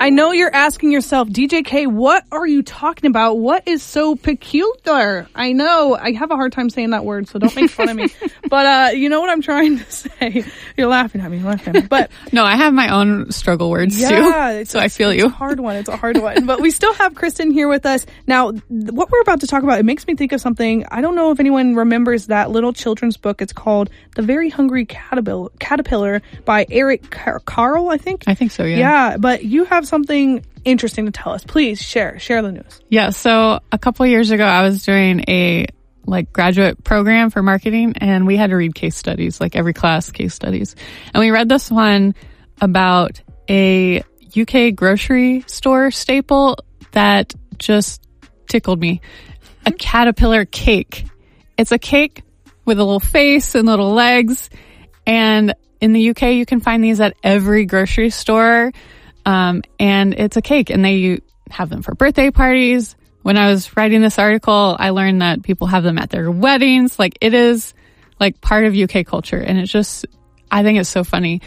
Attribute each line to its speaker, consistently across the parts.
Speaker 1: I know you're asking yourself, DJK, what are you talking about? What is so peculiar? I know I have a hard time saying that word, so don't make fun of me. But you know what I'm trying to say. You're laughing at me, But
Speaker 2: no, I have my own struggle words too. So I feel you.
Speaker 1: It's a hard one. It's a hard one. But we still have Kristen here with us. Now, what we're about to talk about, it makes me think of something. I don't know if anyone remembers that little children's book. It's called The Very Hungry Caterpillar by Eric Carle, I think.
Speaker 2: I think so, yeah.
Speaker 1: Yeah, but you have something interesting to tell us. Please share the news.
Speaker 2: Yeah, so a couple years ago, I was doing a graduate program for marketing, and we had to read case studies, every class case studies. And we read this one about a UK grocery store staple that just tickled me. A caterpillar cake. It's a cake with a little face and little legs. And in the UK, you can find these at every grocery store. And it's a cake, and they have them for birthday parties. When I was writing this article, I learned that people have them at their weddings. It is part of UK culture, and it's just, I think it's so funny.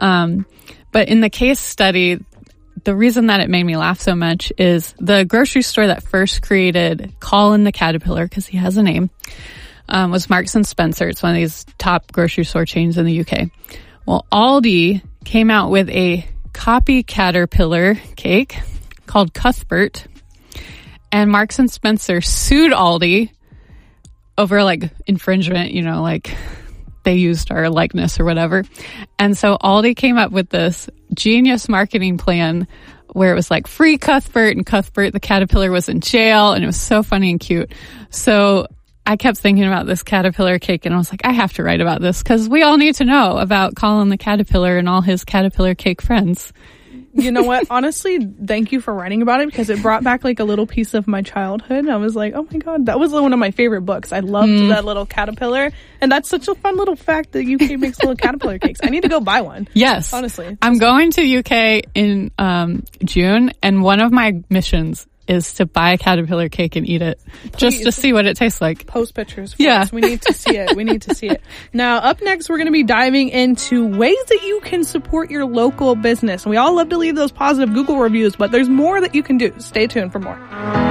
Speaker 2: But in the case study, the reason that it made me laugh so much is the grocery store that first created Colin the Caterpillar, because he has a name, was Marks and Spencer. It's one of these top grocery store chains in the UK. Well, Aldi came out with a copy caterpillar cake called Cuthbert, and Marks and Spencer sued Aldi over infringement, they used our likeness or whatever. And so Aldi came up with this genius marketing plan where it was free Cuthbert, and Cuthbert the caterpillar was in jail, and it was so funny and cute. So I kept thinking about this caterpillar cake, and I was like, I have to write about this because we all need to know about Colin the Caterpillar and all his caterpillar cake friends.
Speaker 1: You know what? Honestly, thank you for writing about it, because it brought back a little piece of my childhood. I was like, oh my God, that was one of my favorite books. I loved that little caterpillar. And that's such a fun little fact that UK makes little caterpillar cakes. I need to go buy one.
Speaker 2: Yes.
Speaker 1: Honestly.
Speaker 2: I'm going to UK in June, and one of my missions is to buy a caterpillar cake and eat it. Please. Just to see what it tastes like.
Speaker 1: Post pictures for us. We need to see it. We need to see it. Now, up next, we're going to be diving into ways that you can support your local business. And we all love to leave those positive Google reviews, but there's more that you can do. Stay tuned for more.